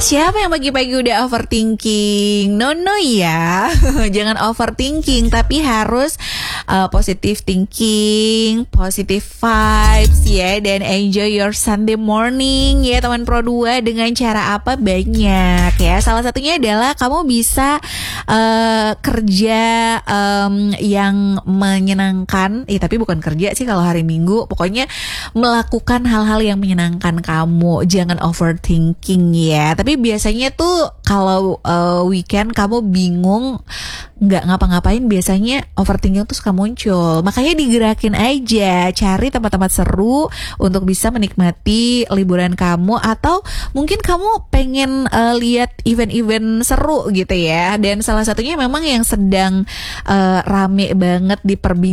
Siapa yang pagi-pagi udah overthinking? No ya. Jangan overthinking, tapi harus positive thinking, positive vibes ya, dan enjoy your Sunday morning ya teman Pro 2 dengan cara apa? Banyak ya. Salah satunya adalah kamu bisa kerja yang menyenangkan. Tapi bukan kerja sih kalau hari Minggu. Pokoknya melakukan hal-hal yang menyenangkan kamu. Jangan overthinking ya. Tapi biasanya tuh kalau weekend kamu bingung nggak ngapa-ngapain, biasanya overthinking tuh suka muncul. Makanya digerakin aja, cari tempat-tempat seru untuk bisa menikmati liburan kamu, atau mungkin kamu pengen lihat event-event seru gitu ya. Dan salah satunya memang yang sedang rame banget diperbincangkan